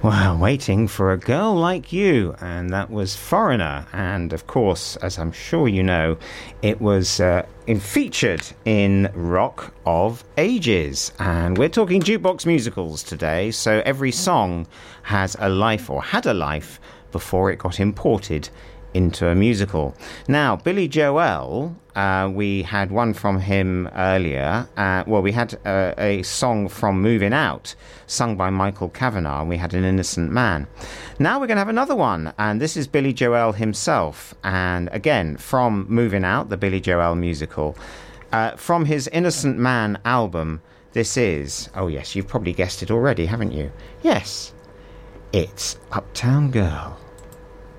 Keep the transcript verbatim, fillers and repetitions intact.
Well, Waiting for a Girl Like You, and that was Foreigner. And of course, as I'm sure you know, it was uh, in, featured in Rock of Ages. And we're talking jukebox musicals today, so every song has a life, or had a life, before it got imported into a musical. Now, Billy Joel, uh, we had one from him earlier. Uh, well, we had uh, a song from Moving Out, sung by Michael Kavanagh, and we had An Innocent Man. Now we're going to have another one, and this is Billy Joel himself, and again, from Moving Out, the Billy Joel musical. Uh, from his Innocent Man album, this is, oh yes, you've probably guessed it already, haven't you? Yes, it's Uptown Girl.